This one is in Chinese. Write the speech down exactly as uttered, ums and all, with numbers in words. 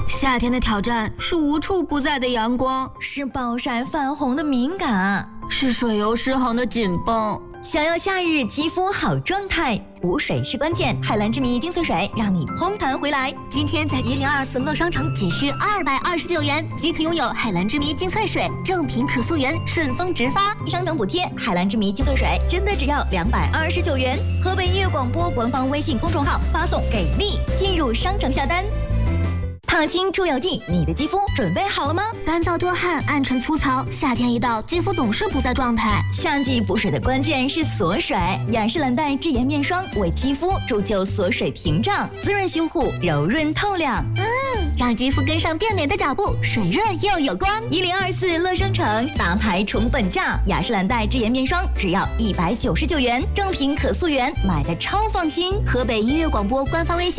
夏天的挑战是无处不在的阳光， 是暴晒泛红的敏感， 是水油失衡的紧绷。 想要夏日肌肤好状态，补水是关键。海蓝之谜精粹水让你嘭弹回来。 今天在一零二四乐商城仅需二百二十九元即可拥有海蓝之谜精粹水，正品可溯源，顺丰直发， 商城补贴。海蓝之谜精粹水真的只要两百二十九元。河北音乐广播官方微信公众号发送给力，进入商城下单。烫青出油剂，你的肌肤准备好了吗？ 干燥多汗、暗沉粗糙，夏天一到，肌肤总是不在状态。 夏季补水的关键是锁水，雅诗兰黛智颜面霜为肌肤铸就锁水屏障，滋润修护，柔润透亮。 嗯，让肌肤跟上变美的脚步，水润又有光。 一零二四乐商城大牌宠粉价，雅诗兰黛智颜面霜只要一百九十九元，正品可溯源，买的超放心。 河北音乐广播官方微信。